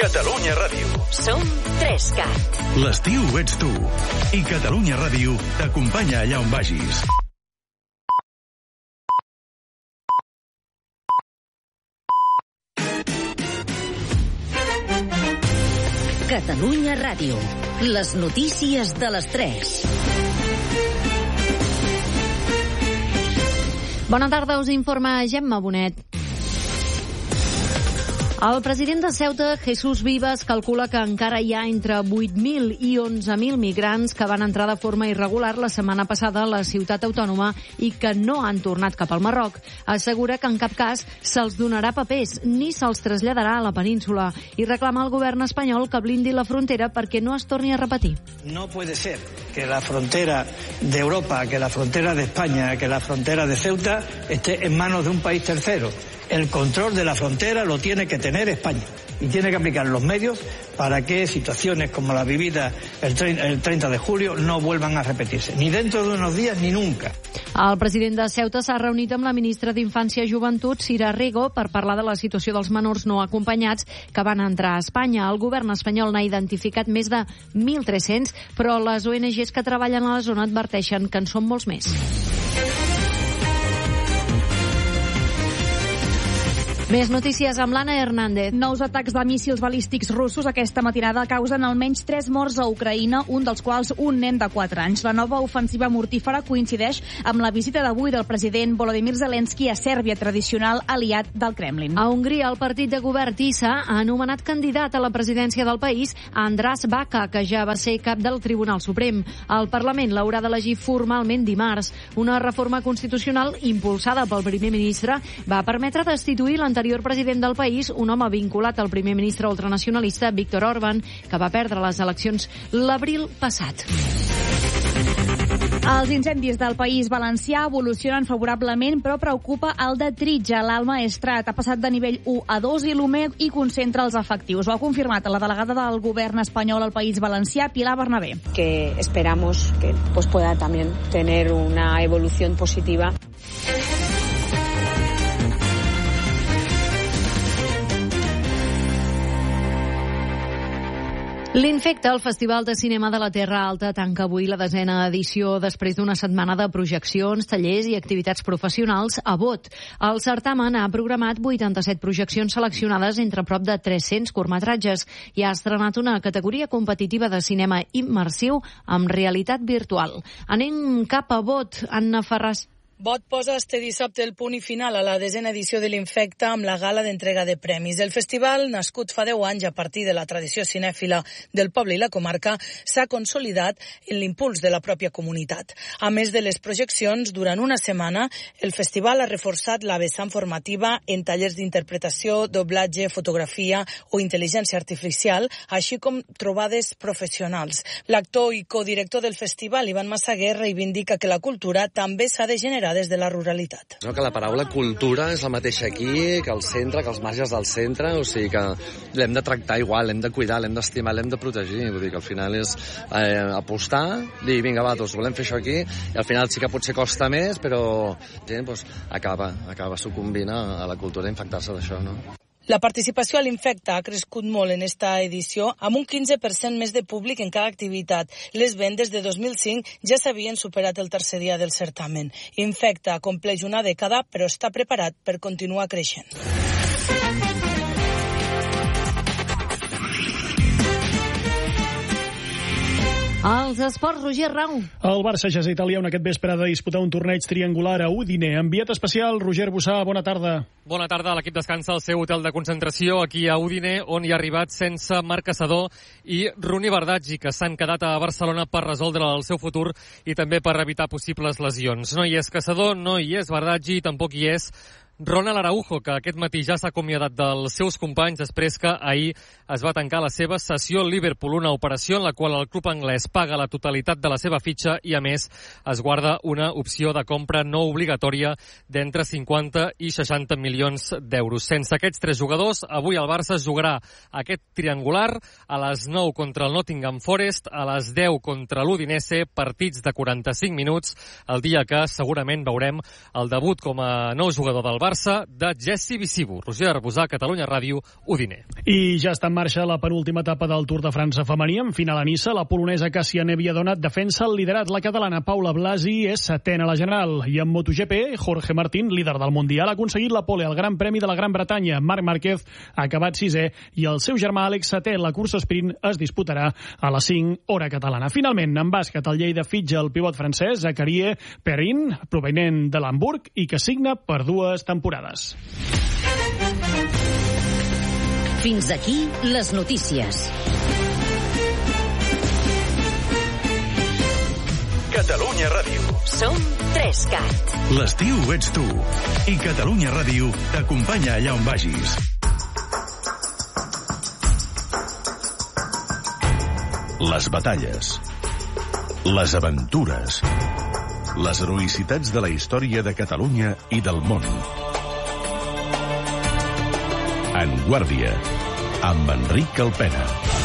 Catalunya Ràdio. Som 3CAT. L'estiu ets tu. I Catalunya Ràdio t'acompanya allà on vagis. Catalunya Ràdio. Les notícies de les 3. Bona tarda, us informa Gemma Bonet. El president de Ceuta, Jesús Vivas, calcula que encara hi ha entre 8.000 i 11.000 migrants que van entrar de forma irregular la setmana passada a la ciutat autònoma i que no han tornat cap al Marroc. Assegura que en cap cas se'ls donarà papers ni se'ls traslladarà a la península i reclama al govern espanyol que blindi la frontera perquè no es torni a repetir. No puede ser que la frontera de Europa, que la frontera de España, que la frontera de Ceuta esté en manos de un país tercero. El control de la frontera lo tiene que tener España y tiene que aplicar los medios para que situaciones como la vivida el 30 de julio no vuelvan a repetirse, ni dentro de unos días ni nunca. El president de Ceuta s'ha reunit amb la ministra d'Infància i Joventut, Sira Rego, per parlar de la situació dels menors no acompanyats que van entrar a Espanya. El govern espanyol n'ha identificat més de 1.300, però les ONGs que treballen a la zona adverteixen que en són molts més. Més notícies amb l'Anna Hernández. Nous atacs de míssils balístics russos aquesta matinada causen almenys 3 morts a Ucraïna, un dels quals un nen de 4 anys. La nova ofensiva mortífera coincideix amb la visita d'avui del president Volodymyr Zelensky a Sèrbia, tradicional aliat del Kremlin. A Hongria, el partit de govern TISA ha anomenat candidat a la presidència del país a András Baka, que ja va ser cap del Tribunal Suprem. El Parlament l'haurà d'elegir formalment dimarts. Una reforma constitucional impulsada pel primer ministre va permetre destituir l'anterior president del país, un home vinculat al primer ministre ultranacionalista Viktor Orbán, que va perdre les eleccions l'abril passat. Els incendis del País Valencià evolucionen favorablement, però preocupa el de Tritja. L'Alt Maestrat ha passat de nivell 1 a 2 i l'UME hi concentra els efectius. Ho ha confirmat la delegada del govern espanyol al País Valencià, Pilar Bernabé. Que esperamos que pueda también tener una evolución positiva. L'Infecta, el Festival de Cinema de la Terra Alta, tanca avui la 10ª edició després d'una setmana de projeccions, tallers i activitats professionals a vot. El certamen ha programat 87 projeccions seleccionades entre prop de 300 curtmetratges i ha estrenat una categoria competitiva de cinema immersiu amb realitat virtual. Anem cap a vot, Anna Ferràs. Vot posa este dissabte el punt i final a la 10ª edició de l'Infecta amb la gala d'entrega de premis. El festival, nascut fa 10 anys a partir de la tradició cinèfila del poble i la comarca, s'ha consolidat en l'impuls de la pròpia comunitat. A més de les projeccions, durant una setmana, el festival ha reforçat la vessant formativa en tallers d'interpretació, doblatge, fotografia o intel·ligència artificial, així com trobades professionals. L'actor i codirector del festival, Ivan Massaguer, reivindica que la cultura també s'ha de generar des de la ruralitat. No, que la paraula cultura és la mateixa aquí, que el centre, que els marges del centre, o sigui que l'hem de tractar igual, l'hem de cuidar, l'hem d'estimar, l'hem de protegir. Vull dir que al final és apostar, dir, vinga, va, doncs volem fer això aquí, i al final sí que potser costa més, però doncs, acaba sucumbint a la cultura i infectar-se d'això, no? La participació a l'Infecta ha crescut molt en esta edició, amb un 15% més de públic en cada activitat. Les vendes de 2005 ja s'havien superat el tercer dia del certamen. Infecta compleix una dècada, però està preparat per continuar creixent. Els esports, Roger Rau. El Barça ja és italià aquest vespre de disputar un torneig triangular a Udine. Enviat especial, Roger Bussà, bona tarda. Bona tarda, l'equip descansa al seu hotel de concentració aquí a Udine, on hi ha arribat sense Marc Caçador i Runi Bardaggi, que s'han quedat a Barcelona per resoldre el seu futur i també per evitar possibles lesions. No hi és Caçador, no hi és Bardaggi, tampoc hi és Ronald Araujo, que aquest matí ja s'ha acomiadat dels seus companys després que ahir es va tancar la seva sessió al Liverpool, una operació en la qual el club anglès paga la totalitat de la seva fitxa i, a més, es guarda una opció de compra no obligatòria d'entre 50 i 60 milions d'euros. Sense aquests 3 jugadors, avui el Barça jugarà aquest triangular a les 9 contra el Nottingham Forest, a les 10 contra l'Udinese, partits de 45 minuts, el dia que segurament veurem el debut com a nou jugador del Barça Barça de Jessi Visibu. Roger Arbusà, Catalunya Ràdio, Udine. I ja està en marxa la penúltima etapa del Tour de França femení. En final a Niça, la polonesa Cássia Neviadonat defensa el liderat. La catalana Paula Blasi és setena a la general. I en MotoGP, Jorge Martín, líder del Mundial, ha aconseguit la pole al Gran Premi de la Gran Bretanya. Marc Márquez ha acabat sisè i el seu germà Àlex setè. La cursa sprint es disputarà a les 5 hora catalana. Finalment, en bàsquet, el Lleida fitxa el pivot francès Zacharie Perrin, provenent de l'Hamburg, i que signa per 2 temporades. Fins aquí les notícies. Catalunya Ràdio. Som 3CAT. L'estiu ets tu. I Catalunya Ràdio t'acompanya allà on vagis. Les batalles, les aventures, les heroïcitats de la història de Catalunya i del món. En Guàrdia, amb Enric Alpena.